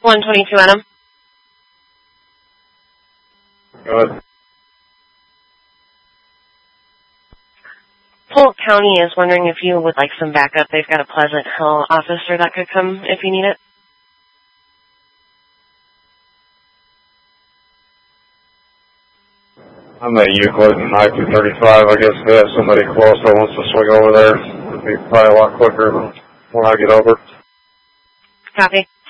122 Adam. Good. Polk County is wondering if you would like some backup. They've got a Pleasant Hill officer that could come if you need it. I'm at Euclid and I-235. I guess if they have somebody close that wants to swing over there, it'd be probably a lot quicker when I get over. Copy.